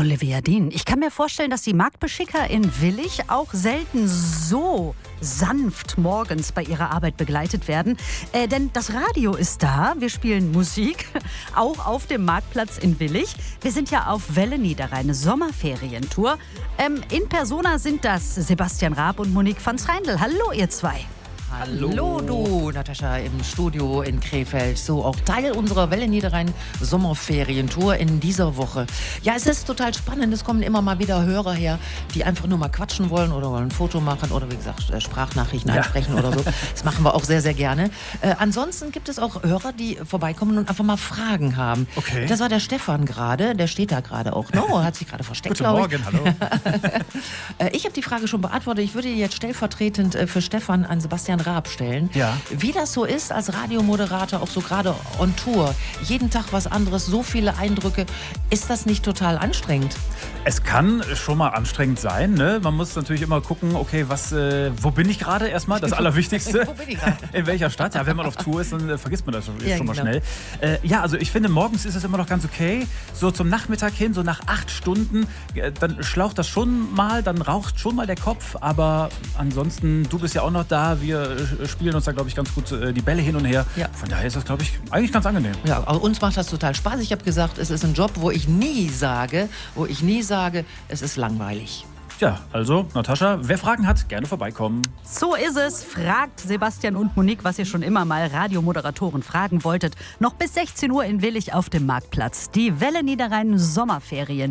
Olivia Dean, ich kann mir vorstellen, dass die Marktbeschicker in Willich auch selten so sanft morgens bei ihrer Arbeit begleitet werden. Denn das Radio ist da, wir spielen Musik, auch auf dem Marktplatz in Willich. Wir sind ja auf Welle Niederrhein, Sommerferientour. In Persona sind das Sebastian Raab und Monique van Schreindl. Hallo ihr zwei. Hallo du, Natascha, im Studio in Krefeld. So, auch Teil unserer Welle Niederrhein Sommerferientour in dieser Woche. Ja, es ist total spannend. Es kommen immer mal wieder Hörer her, die einfach nur mal quatschen wollen oder wollen ein Foto machen oder wie gesagt Sprachnachrichten einsprechen oder so. Das machen wir auch sehr, sehr gerne. Ansonsten gibt es auch Hörer, die vorbeikommen und einfach mal Fragen haben. Okay. Das war der Stefan gerade, der steht da gerade auch noch, hat sich gerade versteckt, Guten glaube ich. Morgen, hallo. Ich habe die Frage schon beantwortet. Ich würde jetzt stellvertretend für Stefan an Sebastian Raab stellen. Ja. Wie das so ist als Radiomoderator, auch so gerade on Tour, jeden Tag was anderes, so viele Eindrücke, ist das nicht total anstrengend? Es kann schon mal anstrengend sein, ne? Man muss natürlich immer gucken, okay, wo bin ich gerade erstmal? Das Allerwichtigste. Wo bin ich gerade? In welcher Stadt? Ja, wenn man auf Tour ist, dann vergisst man das schon mal genau. schnell. Also ich finde, morgens ist es immer noch ganz okay. So zum Nachmittag hin, so nach 8 Stunden, dann schlaucht das schon mal, dann raucht schon mal der Kopf. Aber ansonsten, du bist ja auch noch da. Wir spielen uns da, glaube ich, ganz gut die Bälle hin und her. Ja. Von daher ist das, glaube ich, eigentlich ganz angenehm. Ja, aber uns macht das total Spaß. Ich habe gesagt, es ist ein Job, wo ich nie sage, es ist langweilig. Ja, also, Natascha, wer Fragen hat, gerne vorbeikommen. So ist es. Fragt Sebastian und Monique, was ihr schon immer mal Radiomoderatoren fragen wolltet. Noch bis 16 Uhr in Willich auf dem Marktplatz. Die Welle Niederrhein Sommerferien.